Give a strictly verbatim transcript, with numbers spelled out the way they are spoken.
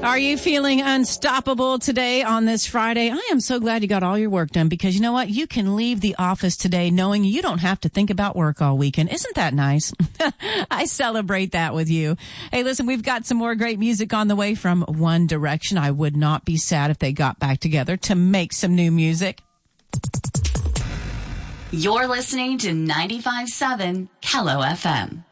Are you feeling unstoppable today on this Friday? I am so glad you got all your work done, because you know what? You can leave the office today knowing you don't have to think about work all weekend. Isn't that nice? I celebrate that with you. Hey, listen, we've got some more great music on the way from One Direction. I would not be sad if they got back together to make some new music. You're listening to ninety-five point seven Kello F M.